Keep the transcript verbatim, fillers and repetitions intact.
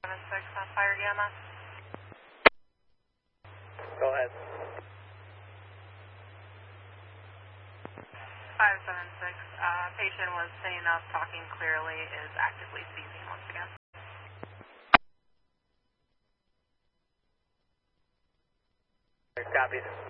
six on Fire Gamma. Go ahead. five seven six, uh, patient was sitting up, talking clearly, is actively seizing once again. Copies.